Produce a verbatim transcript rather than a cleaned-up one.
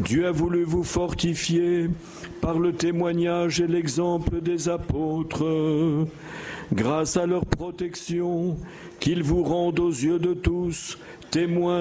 Dieu a voulu vous fortifier par le témoignage et l'exemple des apôtres, grâce à leur protection, qu'ils vous rendent aux yeux de tous témoins